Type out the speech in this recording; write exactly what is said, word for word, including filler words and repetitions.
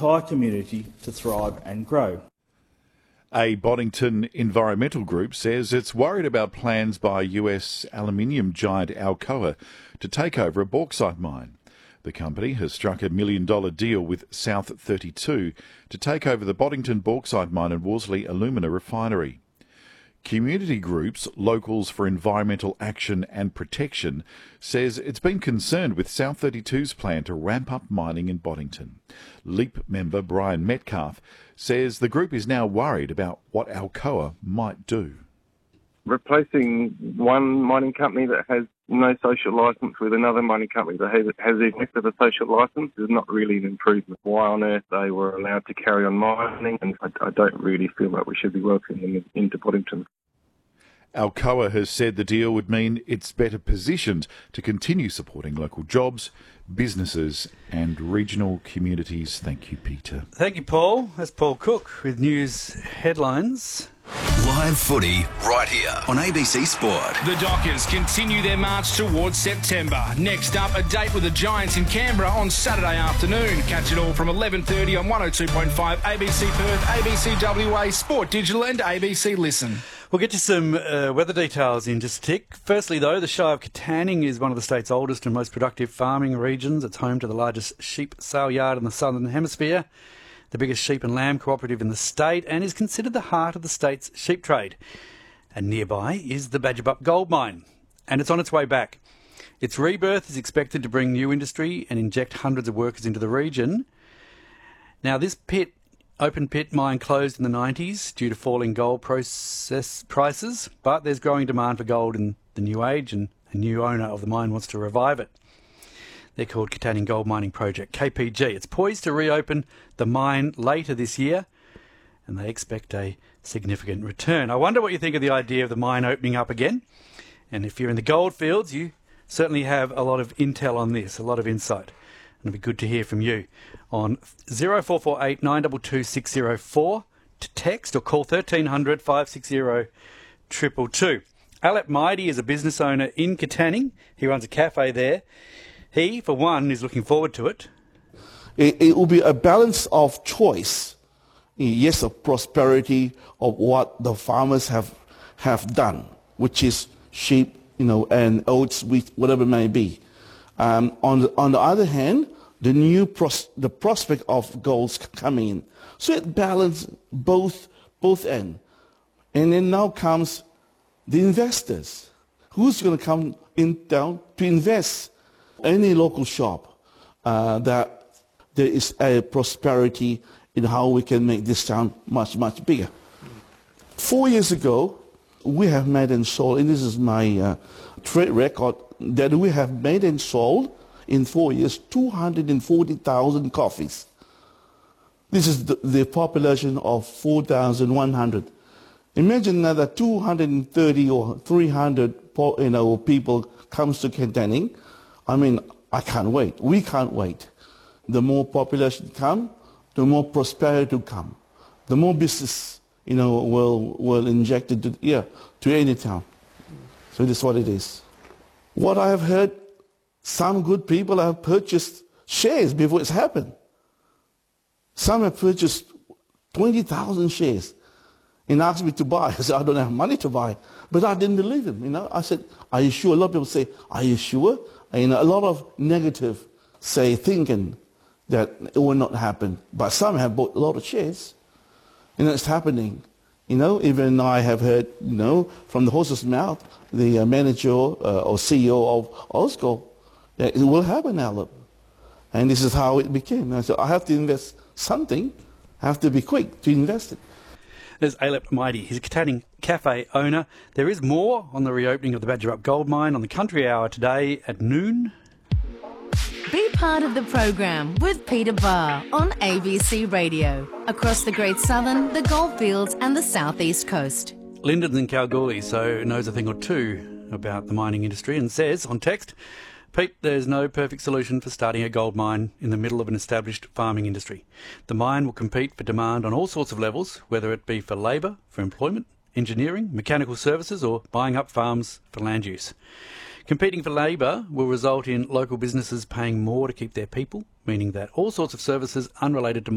entire community to thrive and grow. A Boddington environmental group says it's worried about plans by U S aluminium giant Alcoa to take over a bauxite mine. The company has struck a million dollar deal with South thirty-two to take over the Boddington bauxite mine and Worsley alumina refinery. Community groups Locals for Environmental Action and Protection says it's been concerned with South thirty-two's plan to ramp up mining in Boddington. LEAP member Brian Metcalf says the group is now worried about what Alcoa might do. Replacing one mining company that has no social licence with another mining company that has, has the effect of a social licence is not really an improvement. Why on earth they were allowed to carry on mining, and I, I don't really feel like we should be welcoming them into Boddington. Alcoa has said the deal would mean it's better positioned to continue supporting local jobs, businesses and regional communities. Thank you, Peter. Thank you, Paul. That's Paul Cook with news headlines. Live footy right here on A B C Sport. The Dockers continue their march towards September. Next up, a date with the Giants in Canberra on Saturday afternoon. Catch it all from eleven thirty on one oh two point five A B C Perth, A B C W A, Sport Digital and A B C Listen. We'll get to some uh, weather details in just a tick. Firstly, though, the Shire of Katanning is one of the state's oldest and most productive farming regions. It's home to the largest sheep sale yard in the Southern Hemisphere, the biggest sheep and lamb cooperative in the state, and is considered the heart of the state's sheep trade. And nearby is the Badgerbuck Gold Mine, and it's on its way back. Its rebirth is expected to bring new industry and inject hundreds of workers into the region. Now, this pit, open pit mine closed in the nineties due to falling gold process prices, but there's growing demand for gold in the new age, and a new owner of the mine wants to revive it. They're called Katanning Gold Mining Project, K P G. It's poised to reopen the mine later this year, and they expect a significant return. I wonder what you think of the idea of the mine opening up again. And if you're in the goldfields, you certainly have a lot of intel on this, a lot of insight. And it'll be good to hear from you on zero four four eight nine two two six zero four to text or call thirteen hundred five six zero two two two. Alep Maidi is a business owner in Katanning. He runs a cafe there. He, for one, is looking forward to it. It, it will be a balance of choice. Yes, of prosperity of what the farmers have have done, which is sheep, you know, and oats, wheat, whatever it may be. Um, on the, on the other hand, the new pros, the prospect of gold coming in, so it balances both both ends. And then now comes the investors. Who's going to come in down to invest? Any local shop uh, that there is a prosperity in how we can make this town much, much bigger. Four years ago, we have made and sold, and this is my uh, trade record, that we have made and sold in four years two hundred forty thousand coffees. This is the, the population of four thousand one hundred. Imagine another two hundred thirty or three hundred you know, people comes to Katanning. I mean, I can't wait. We can't wait. The more population come, the more prosperity will come. The more business, you know, will will inject into yeah, to any town. So this is what it is. What I have heard, some good people have purchased shares before it's happened. Some have purchased twenty thousand shares and asked me to buy. I said, I don't have money to buy. But I didn't believe him. You know, I said, are you sure? A lot of people say, are you sure? And, you know, a lot of negative, say, thinking that it will not happen. But some have bought a lot of shares. And it's happening. You know, even I have heard, you know, from the horse's mouth, the uh, manager uh, or C E O of Osco, that it will happen, Alep. And this is how it became. And I said, I have to invest something. I have to be quick to invest it. There's Alep Maidi. He's a Katanning cafe owner. There is more on the reopening of the Badgerbuck Gold Mine on the Country Hour today at noon. Be part of the program with Peter Barr on A B C Radio. Across the Great Southern, the Goldfields and the South East Coast. Lyndon's in Kalgoorlie, so knows a thing or two about the mining industry and says on text, Pete, there's no perfect solution for starting a gold mine in the middle of an established farming industry. The mine will compete for demand on all sorts of levels, whether it be for labour, for employment, engineering, mechanical services or buying up farms for land use. Competing for labour will result in local businesses paying more to keep their people, meaning that all sorts of services unrelated to